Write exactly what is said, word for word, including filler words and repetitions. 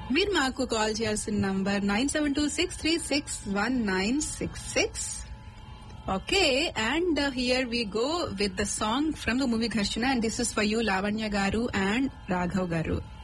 మీరు మాకు కాల్ చేయాల్సిన number nine seven two six three six one nine six six. Okay, and here we go with the song from the movie ఘర్షణ, and this is for you Lavanya గారు and Raghav గారు.